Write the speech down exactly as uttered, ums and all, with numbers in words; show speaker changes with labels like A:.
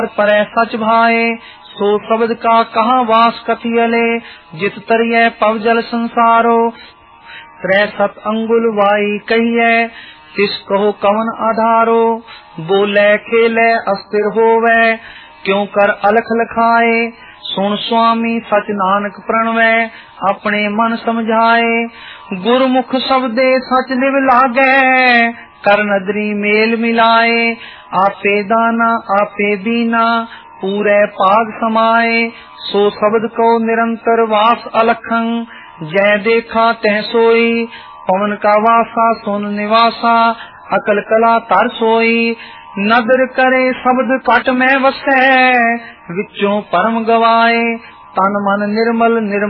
A: परै सच भाए, सो शब्द का कहा वास कथियले, जित तरिय पव जल संसारो। त्रै सत अंगुल वाई कहिए, तिस कहो कवन आधारो। बोले खेले अस्थिर होवे, क्यों कर अलख लखाए। सुन स्वामी सच नानक प्रणवै, अपने मन समझाए। गुरमुख शब्दे सच निव लागे, कर नदरी मेल मिलाए। आपे दाना आपे दीना, पूरे पाग समाए। सो शब्द को निरंतर वास अलखं, जय देखा तह सोई। पवन का वासा सुन निवासा, अकल कला तर सोई। नदर करे शब्द कट में वसै, विचों परम गवाए। तन मन निर्मल निर्मल